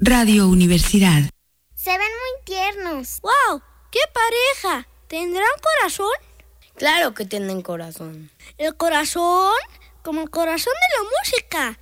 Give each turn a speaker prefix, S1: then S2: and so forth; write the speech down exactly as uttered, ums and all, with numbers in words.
S1: Radio Universidad.
S2: Se ven muy tiernos.
S3: ¡Wow! ¡Qué pareja! ¿Tendrán corazón?
S4: Claro que tienen corazón.
S3: ¿El corazón? Como el corazón de la música.